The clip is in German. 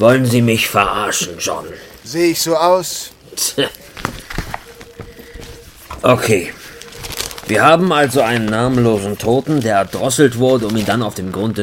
Wollen Sie mich verarschen, John? Sehe ich so aus? Okay. Wir haben also einen namenlosen Toten, der erdrosselt wurde, um ihn dann auf dem Grund